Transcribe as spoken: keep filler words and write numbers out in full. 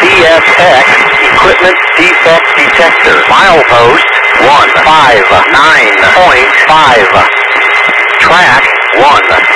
T S X Equipment Defect Detector. Milepost one five nine point five. Track one.